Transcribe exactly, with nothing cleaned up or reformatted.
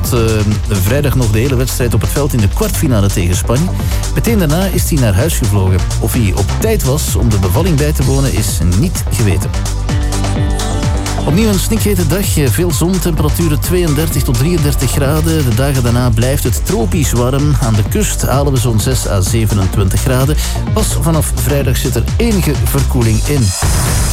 stond uh, vrijdag nog de hele wedstrijd op het veld in de kwartfinale tegen Spanje. Meteen daarna is hij naar huis gevlogen. Of hij op tijd was om de bevalling bij te wonen is niet geweten. Opnieuw een snikhete dag, veel zon, temperaturen tweeëndertig tot drieëndertig graden. De dagen daarna blijft het tropisch warm. Aan de kust halen we zo'n zes à zevenentwintig graden. Pas vanaf vrijdag zit er enige verkoeling in.